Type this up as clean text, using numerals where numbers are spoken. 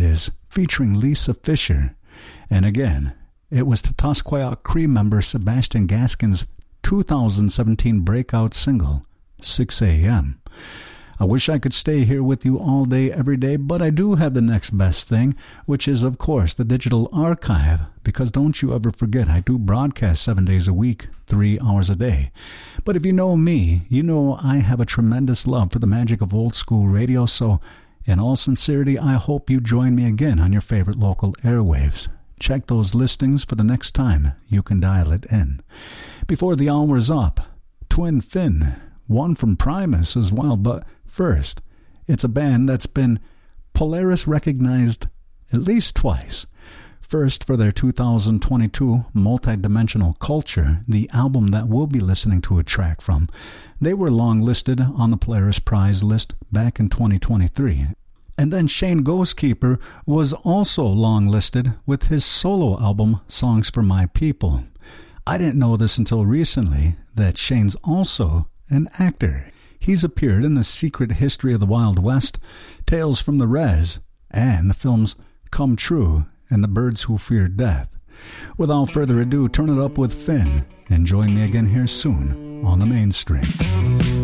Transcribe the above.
Is, featuring Lisa Fischer. And again, it was Totasquayock Cree member Sebastian Gaskin's 2017 breakout single, 6 a.m. I wish I could stay here with you all day, every day, but I do have the next best thing, which is, of course, the digital archive, because don't you ever forget, I do broadcast 7 days a week, 3 hours a day. But if you know me, you know I have a tremendous love for the magic of old school radio, so in all sincerity, I hope you join me again on your favorite local airwaves. Check those listings for the next time you can dial it in. Before the hour is up, Twin Fin, one from Primus as well, but first, it's a band that's been Polaris recognized at least twice. First, for their 2022 Multidimensional Culture, the album that we'll be listening to a track from. They were long-listed on the Polaris Prize list back in 2023. And then Shane Ghostkeeper was also long-listed with his solo album, Songs for My People. I didn't know this until recently, that Shane's also an actor. He's appeared in The Secret History of the Wild West, Tales from the Res, and the films Come True and The Birds Who Fear Death. Without further ado, turn it up with Finn, and join me again here soon on the Mainstream.